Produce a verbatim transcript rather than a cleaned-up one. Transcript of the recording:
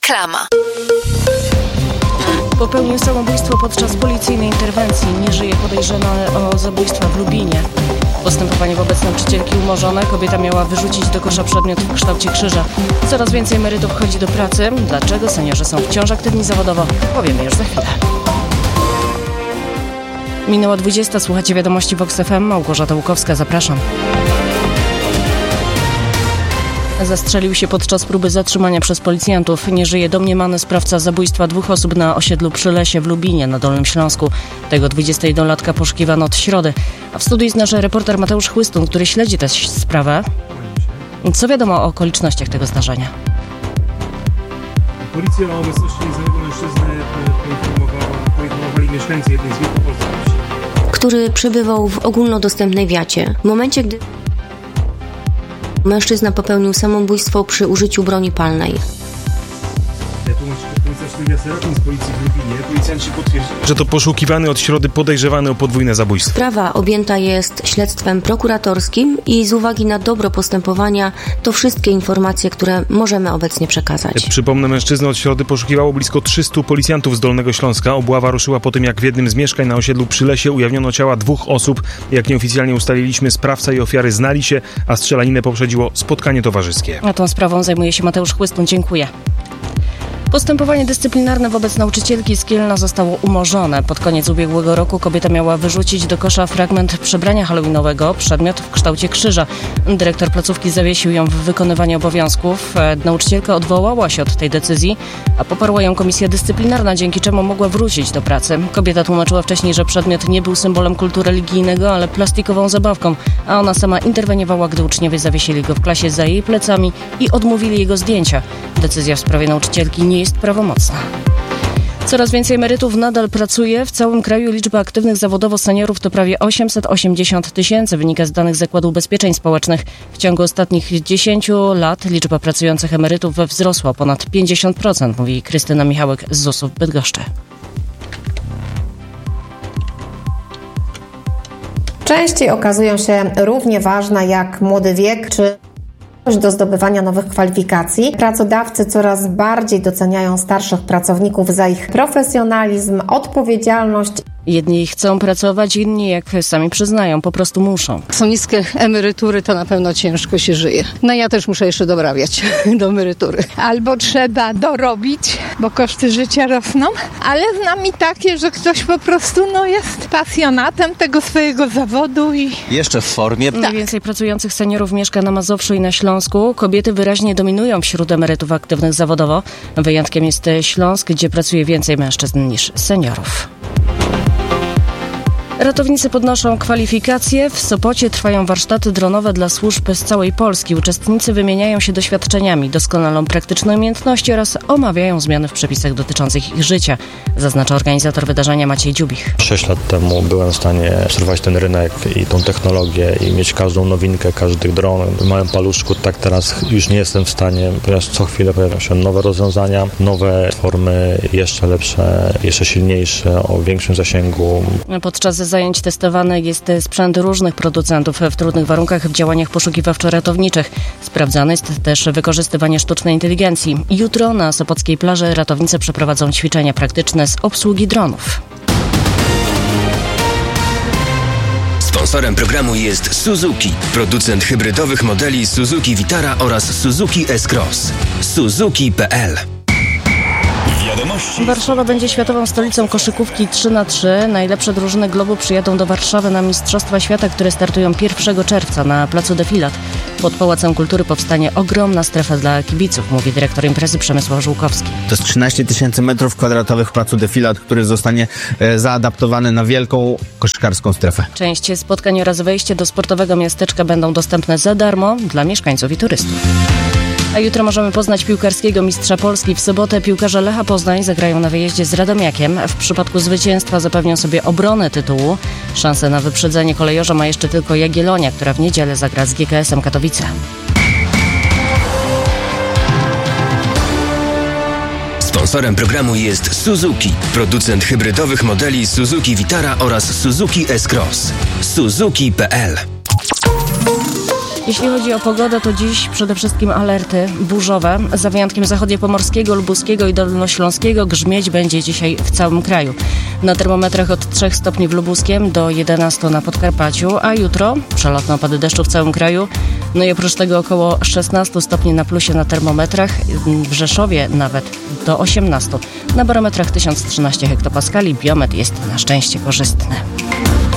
Reklama. Popełnił samobójstwo podczas policyjnej interwencji. Nie żyje podejrzany o zabójstwa w Lubinie. Postępowanie wobec nauczycielki umorzone. Kobieta miała wyrzucić do kosza przedmiot w kształcie krzyża. Coraz więcej emerytów chodzi do pracy. Dlaczego seniorzy są wciąż aktywni zawodowo? Powiemy już za chwilę. Minęła dwudziesta. Słuchacie wiadomości Vox F M. Małgorzata Łukowska, zapraszam. Zastrzelił się podczas próby zatrzymania przez policjantów. Nie żyje domniemany sprawca zabójstwa dwóch osób na osiedlu Przylesie w Lubinie na Dolnym Śląsku. Tego dwudziestojednolatka poszukiwano od środy. A w studiu jest nasz reporter Mateusz Chłystun, który śledzi tę sprawę. Co wiadomo o okolicznościach tego zdarzenia? Policja o obecności nieznanego mężczyzny poinformowała, poinformowali mieszkańcy jednej z wielkopolskich wsi, który przebywał w ogólnodostępnej wiacie. W momencie, gdy mężczyzna popełnił samobójstwo przy użyciu broni palnej. Z policji w Lubinie. Policjanci potwierdzili, że to poszukiwany od środy podejrzewany o podwójne zabójstwo. Sprawa objęta jest śledztwem prokuratorskim i z uwagi na dobro postępowania to wszystkie informacje, które możemy obecnie przekazać. Przypomnę, mężczyznę od środy poszukiwało blisko trzystu policjantów z Dolnego Śląska. Obława ruszyła po tym, jak w jednym z mieszkań na osiedlu Przylesie ujawniono ciała dwóch osób. Jak nieoficjalnie ustaliliśmy, sprawca i ofiary znali się, a strzelaninę poprzedziło spotkanie towarzyskie. A tą sprawą zajmuje się Mateusz Chłystun. Dziękuję. Postępowanie dyscyplinarne wobec nauczycielki z Kielna zostało umorzone. Pod koniec ubiegłego roku kobieta miała wyrzucić do kosza fragment przebrania halloweenowego, przedmiot w kształcie krzyża. Dyrektor placówki zawiesił ją w wykonywaniu obowiązków. Nauczycielka odwołała się od tej decyzji, a poparła ją komisja dyscyplinarna, dzięki czemu mogła wrócić do pracy. Kobieta tłumaczyła wcześniej, że przedmiot nie był symbolem kultu religijnego, ale plastikową zabawką, a ona sama interweniowała, gdy uczniowie zawiesili go w klasie za jej plecami i odmówili jego zdjęcia. Decyzja w sprawie nauczycielki nie jest prawomocna. Coraz więcej emerytów nadal pracuje. W całym kraju liczba aktywnych zawodowo seniorów to prawie osiemset osiemdziesiąt tysięcy, wynika z danych Zakładu Ubezpieczeń Społecznych. W ciągu ostatnich dziesięciu lat liczba pracujących emerytów wzrosła o ponad pięćdziesiąt procent, mówi Krystyna Michałek z ZUS-u w Bydgoszczy. Częściej okazują się równie ważne jak młody wiek czy do zdobywania nowych kwalifikacji. Pracodawcy coraz bardziej doceniają starszych pracowników za ich profesjonalizm, odpowiedzialność. Jedni chcą pracować, inni, jak sami przyznają, po prostu muszą. Są niskie emerytury, to na pewno ciężko się żyje. No ja też muszę jeszcze dorabiać do emerytury. Albo trzeba dorobić, bo koszty życia rosną, ale znam i takie, że ktoś po prostu no, jest pasjonatem tego swojego zawodu i... Jeszcze w formie. Najwięcej tak. pracujących seniorów mieszka na Mazowszu i na Śląsku. Kobiety wyraźnie dominują wśród emerytów aktywnych zawodowo. Wyjątkiem jest Śląsk, gdzie pracuje więcej mężczyzn niż seniorów. Ratownicy podnoszą kwalifikacje. W Sopocie trwają warsztaty dronowe dla służb z całej Polski. Uczestnicy wymieniają się doświadczeniami, doskonalą praktyczne umiejętności oraz omawiają zmiany w przepisach dotyczących ich życia, zaznacza organizator wydarzenia Maciej Dziubich. Sześć lat temu byłem w stanie obserwować ten rynek i tą technologię i mieć każdą nowinkę, każdy dron w małym paluszku. Tak teraz już nie jestem w stanie, ponieważ co chwilę pojawiają się nowe rozwiązania, nowe formy, jeszcze lepsze, jeszcze silniejsze, o większym zasięgu. Podczas zajęć testowany jest sprzęt różnych producentów w trudnych warunkach w działaniach poszukiwawczo-ratowniczych. Sprawdzane jest też wykorzystywanie sztucznej inteligencji. Jutro na sopockiej plaży ratownicy przeprowadzą ćwiczenia praktyczne z obsługi dronów. Sponsorem programu jest Suzuki, producent hybrydowych modeli Suzuki Vitara oraz Suzuki S-Cross. Suzuki kropka p l. Wiadomości. Warszawa będzie światową stolicą koszykówki trzy na trzy. Najlepsze drużyny globu przyjadą do Warszawy na Mistrzostwa Świata, które startują pierwszego czerwca na placu Defilat. Pod Pałacem Kultury powstanie ogromna strefa dla kibiców, mówi dyrektor imprezy Przemysław Żółkowski. To jest trzynaście tysięcy metrów kwadratowych placu Defilat, który zostanie e, zaadaptowany na wielką koszykarską strefę. Część spotkań oraz wejście do sportowego miasteczka będą dostępne za darmo dla mieszkańców i turystów. A jutro możemy poznać piłkarskiego mistrza Polski. W sobotę piłkarze Lecha Poznań zagrają na wyjeździe z Radomiakiem. W przypadku zwycięstwa zapewnią sobie obronę tytułu. Szansę na wyprzedzenie kolejorza ma jeszcze tylko Jagiellonia, która w niedzielę zagra z G K S-em Katowice. Sponsorem programu jest Suzuki, producent hybrydowych modeli Suzuki Vitara oraz Suzuki S-Cross. Suzuki kropka p l. Jeśli chodzi o pogodę, to dziś przede wszystkim alerty burzowe. Za wyjątkiem zachodniopomorskiego, lubuskiego i dolnośląskiego grzmieć będzie dzisiaj w całym kraju. Na termometrach od trzech stopni w Lubuskiem do jedenastu na Podkarpaciu, a jutro przelotne opady deszczu w całym kraju. No i oprócz tego około szesnastu stopni na plusie na termometrach, w Rzeszowie nawet do osiemnastu. Na barometrach tysiąc trzynaście hektopaskali, biometr jest na szczęście korzystny.